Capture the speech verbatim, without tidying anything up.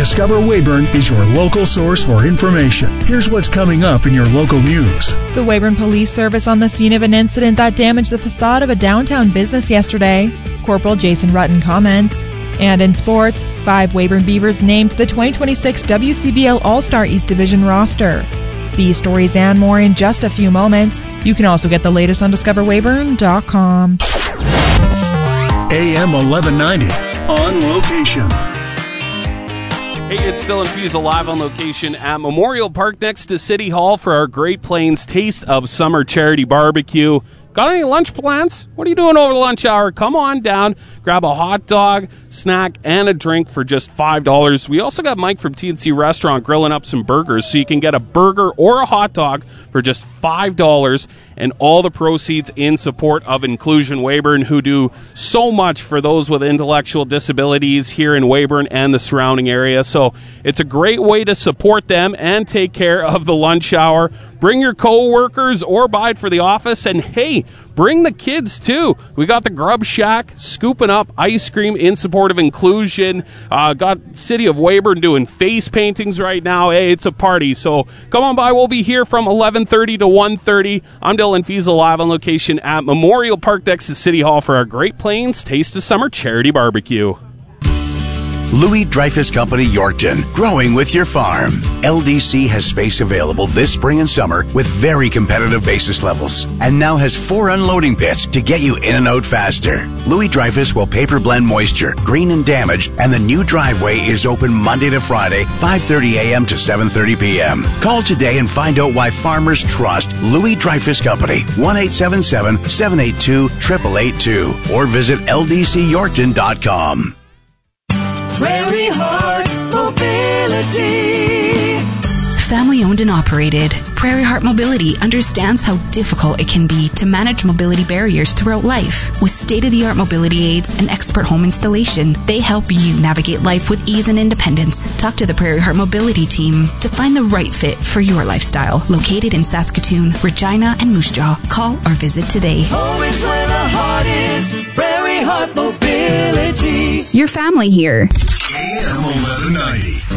Discover Weyburn is your local source for information. Here's what's coming up in your local news. The Weyburn Police Service on the scene of an incident that damaged the facade of a downtown business yesterday. Corporal Jason Rutten comments. And in sports, five Weyburn Beavers named to the twenty twenty-six W C B L All-Star East Division roster. These stories and more in just a few moments. You can also get the latest on discover weyburn dot com. A M eleven ninety, on location. Hey, it's Dylan Fiesel live on location at Memorial Park next to City Hall for our Great Plains Taste of Summer Charity Barbecue. Got any lunch plans? What are you doing over the lunch hour? Come on down, grab a hot dog, snack, and a drink for just five dollars. We also got Mike from T and C Restaurant grilling up some burgers, so you can get a burger or a hot dog for just five dollars, and all the proceeds in support of Inclusion Weyburn, who do so much for those with intellectual disabilities here in Weyburn and the surrounding area. So it's a great way to support them and take care of the lunch hour. Bring your co-workers or buy it for the office, and hey, bring the kids too. We got the Grub Shack scooping up ice cream in support of inclusion. Uh, got City of Weyburn doing face paintings right now. Hey, it's a party, so come on by. We'll be here from eleven thirty to one thirty. I'm Dylan Fiesel live on location at Memorial Park next to City Hall for our Great Plains Taste of Summer Charity Barbecue. Louis Dreyfus Company, Yorkton, growing with your farm. L D C has space available this spring and summer with very competitive basis levels, and now has four unloading pits to get you in and out faster. Louis Dreyfus will paper blend moisture, green and damaged, and the new driveway is open Monday to Friday, five thirty a.m. to seven thirty p.m. Call today and find out why farmers trust Louis Dreyfus Company, one eight seven seven, seven eight two, eight eight eight two, or visit L D C yorkton dot com. Prairie Heart Mobility. Family owned and operated, Prairie Heart Mobility understands how difficult it can be to manage mobility barriers throughout life. With state-of-the-art mobility aids and expert home installation, they help you navigate life with ease and independence. Talk to the Prairie Heart Mobility team to find the right fit for your lifestyle. Located in Saskatoon, Regina, and Moose Jaw. Call or visit today. Home is where the heart is. Prairie Heart Mobility. Your family here. A M eleven ninety.